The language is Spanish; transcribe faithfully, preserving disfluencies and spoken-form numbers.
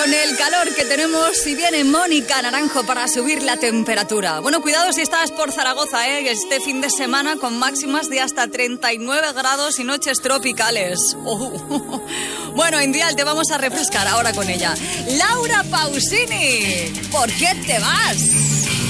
Con el calor que tenemos, si viene Mónica Naranjo para subir la temperatura. Bueno, cuidado si estás por Zaragoza, ¿eh? Este fin de semana con máximas de hasta treinta y nueve grados y noches tropicales. Oh. Bueno, en Dial te vamos a refrescar ahora con ella. Laura Pausini, ¿por qué te vas?